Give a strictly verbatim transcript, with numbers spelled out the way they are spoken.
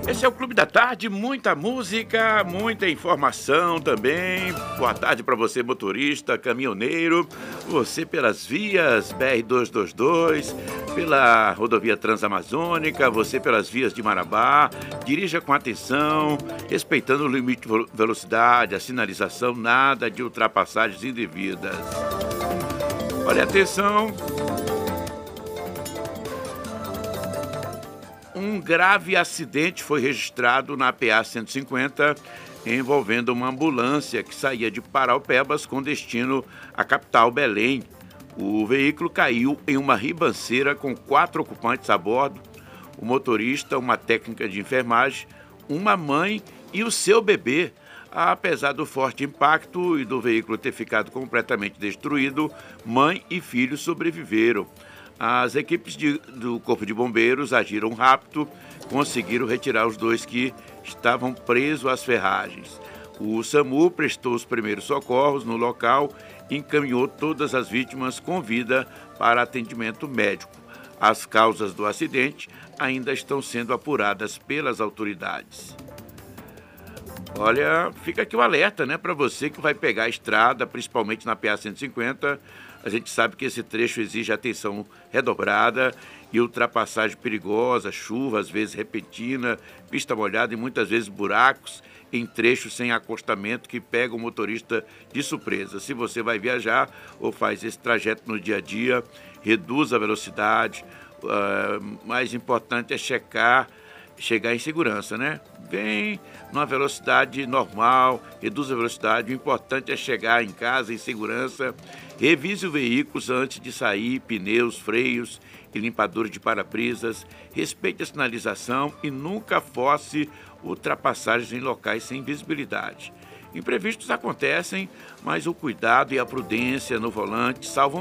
Esse é o Clube da Tarde, muita música, muita informação também. Boa tarde para você, motorista, caminhoneiro, você pelas vias B R duzentos e vinte e dois, pela rodovia Transamazônica, você pelas vias de Marabá. Dirija com atenção, respeitando o limite de velocidade, a sinalização, nada de ultrapassagens indevidas. Olha, atenção. Um grave acidente foi registrado na P A cento e cinquenta, envolvendo uma ambulância que saía de Paraupebas com destino à capital Belém. O veículo caiu em uma ribanceira com quatro ocupantes a bordo, o motorista, uma técnica de enfermagem, uma mãe e o seu bebê. Apesar do forte impacto e do veículo ter ficado completamente destruído, mãe e filho sobreviveram. As equipes de, do Corpo de Bombeiros agiram rápido, conseguiram retirar os dois que estavam presos às ferragens. O SAMU prestou os primeiros socorros no local e encaminhou todas as vítimas com vida para atendimento médico. As causas do acidente ainda estão sendo apuradas pelas autoridades. Olha, fica aqui o alerta, né, para você que vai pegar a estrada, principalmente na P A cento e cinquenta. A gente sabe que esse trecho exige atenção redobrada e ultrapassagem perigosa, chuva, às vezes repentina, pista molhada e muitas vezes buracos em trechos sem acostamento que pega o motorista de surpresa. Se você vai viajar ou faz esse trajeto no dia a dia, reduz a velocidade. Uh, mais importante é checar, chegar em segurança, né? Vem numa velocidade normal, reduz a velocidade. O importante é chegar em casa em segurança. Revise o veículo antes de sair, pneus, freios e limpadores de para-brisas. Respeite a sinalização e nunca force ultrapassagens em locais sem visibilidade. Imprevistos acontecem, mas o cuidado e a prudência no volante salvam